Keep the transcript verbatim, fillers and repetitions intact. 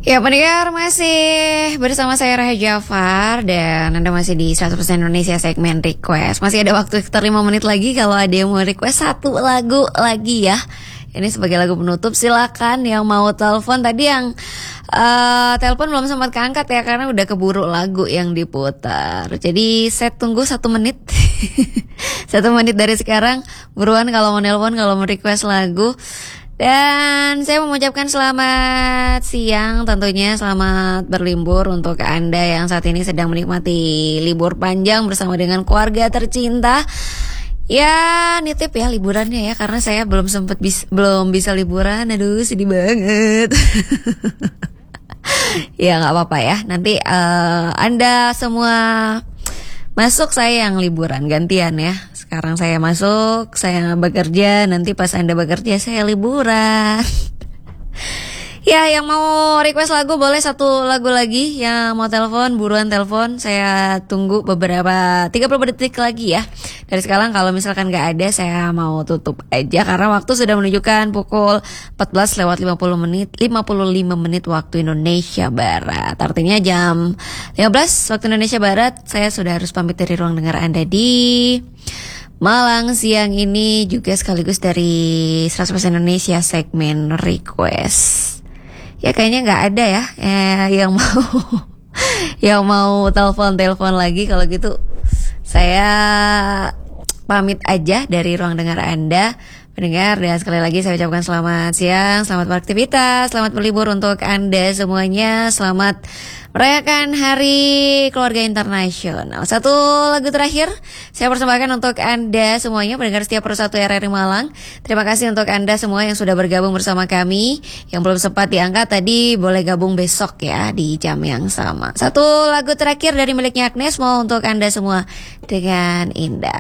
Ya pendengar masih bersama saya Raha Jafar dan Anda masih di seratus persen Indonesia segmen request. Masih ada waktu sekitar lima menit lagi kalau ada yang mau request satu lagu lagi ya. Ini sebagai lagu penutup, silakan yang mau telepon. Tadi yang uh, telepon belum sempat keangkat ya karena udah keburu lagu yang diputar. Jadi saya tunggu satu menit. Satu menit dari sekarang. Buruan kalau mau nelpon, kalau mau request lagu. Dan saya mengucapkan selamat siang tentunya, selamat berlibur untuk Anda yang saat ini sedang menikmati libur panjang bersama dengan keluarga tercinta. Ya nitip ya liburannya ya, karena saya belum sempat bis, belum bisa liburan, aduh sedih banget. Ya gak apa-apa ya, nanti uh, Anda semua masuk, saya yang liburan gantian ya. Sekarang saya masuk, saya bekerja, nanti pas Anda bekerja saya liburan. Ya, yang mau request lagu boleh satu lagu lagi. Yang mau telepon, buruan telepon. Saya tunggu beberapa tiga puluh detik lagi ya. Dari sekarang kalau misalkan gak ada, saya mau tutup aja karena waktu sudah menunjukkan pukul empat belas lewat lima puluh menit, lima puluh lima menit waktu Indonesia Barat. Artinya jam lima belas waktu Indonesia Barat, saya sudah harus pamit dari ruang dengar Anda di Malang siang ini, juga sekaligus dari seratus persen Indonesia segmen request. Ya kayaknya nggak ada ya eh, yang mau yang mau telepon-telepon lagi. Kalau gitu saya pamit aja dari ruang dengar Anda pendengar, dan sekali lagi saya ucapkan selamat siang, selamat beraktivitas, selamat berlibur untuk Anda semuanya, selamat merayakan Hari Keluarga Internasional. Satu lagu terakhir saya persembahkan untuk Anda semuanya pendengar setiap persatu R R I Malang. Terima kasih untuk Anda semua yang sudah bergabung bersama kami. Yang belum sempat diangkat tadi boleh gabung besok ya di jam yang sama. Satu lagu terakhir dari miliknya Agnes mau untuk Anda semua dengan indah.